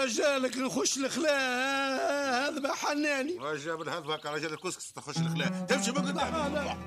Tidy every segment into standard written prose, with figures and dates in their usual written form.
رجالك نخش الخلاء هذا ما حناني. رجال بالهذا هكا رجال الكسكس تخش الخلاء تمشي من قدام.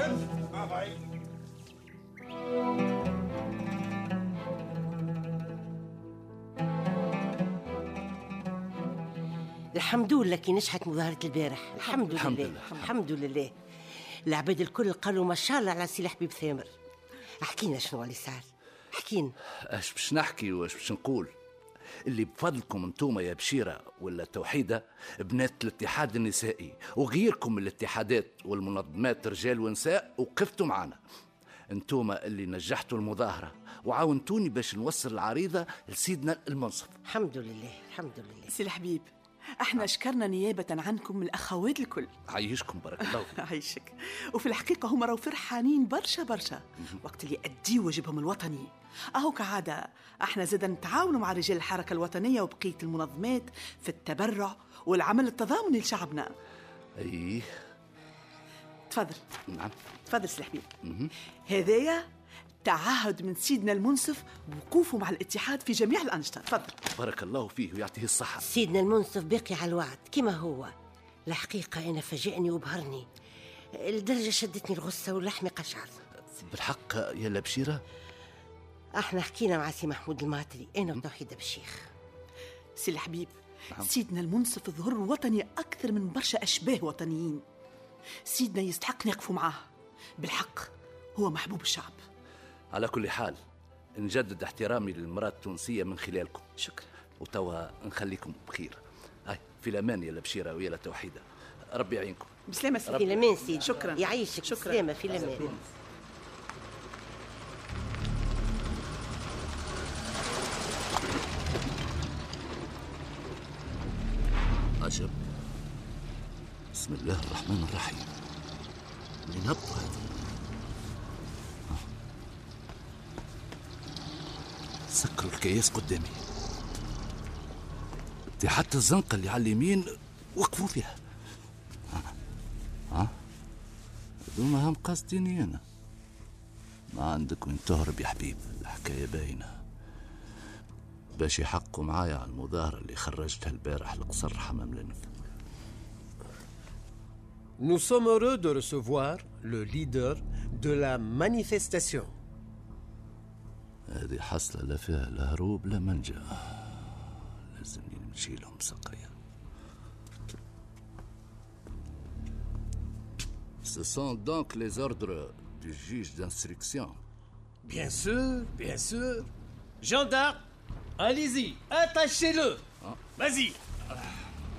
الحمد لله كي نجحت مظاهرة البارح. الحمد لله. العباد الكل قالوا ما شاء الله على سي الحبيب ثامر. احكينا شنو اللي صار، احكينا. اش باش نحكي واش باش نقول؟ اللي بفضلكم انتوما يا بشيرة ولا توحيدة بنات الاتحاد النسائي وغيركم من الاتحادات والمنظمات رجال ونساء وقفتوا معنا. انتوما اللي نجحتوا المظاهرة وعاونتوني باش نوصل العريضة لسيدنا المنصف. الحمد لله. سي الحبيب احنا شكرنا نيابة عنكم من الأخوات الكل. عايشكم بارك الله. عايشك. وفي الحقيقة هم راهو فرحانين برشا وقت اللي أديوا واجبهم الوطني. أهو كعادة احنا زادا نتعاونوا مع رجال الحركة الوطنية وبقية المنظمات في التبرع والعمل التضامني لشعبنا. ايه تفضل. نعم تفضل سي الحبيب. هذايا تعهد من سيدنا المنصف بوقوفه مع الاتحاد في جميع الأنشطة. تفضل. بارك الله فيه ويعطيه الصحة. سيدنا المنصف باقي على الوعد كما هو. الحقيقة أنا فاجئني وبهرني لدرجة شدتني الغصة ولحمي قشعر. بالحق يا لبشيرة احنا حكينا مع سي محمود الماتري أنا وتوحيدة بالشيخ. سي الحبيب سيدنا المنصف ظهر وطني أكثر من برشا أشباه وطنيين. سيدنا يستحق نقفوا معاه. بالحق هو محبوب الشعب. على كل حال نجدد احترامي للمرأة التونسية من خلالكم. شكرا. وتوا نخليكم بخير. هاي في الأمان يا لبشيرة ويا توحيدة. ربي يعينكم. بسلامة سيدي. في الأمان سيدي. شكرا. يعيشك. شكرا. بسلامة في الأمان. عجب. بسم الله الرحمن الرحيم. من هبط هذا؟ سكروا الكياس قدامي. دي حتى الزنقة اللي على اليمين وقفوا فيها. هذوما هم قاصديني أنا. ما عندك وين تهرب يا حبيب. الحكاية باينة. باش يحقوا معايا على المظاهرة اللي خرجتها البارح لقصر حمام الأنف. Nous sommes heureux de recevoir le leader de la manifestation. هذه حصلة لا فيها لا هروب لا منجا. لازم نمشي لهم سقيا. Ce sont donc les ordres du juge d'instruction. Bien sûr. Gendarme, allez-y, attachez-le. Vas-y.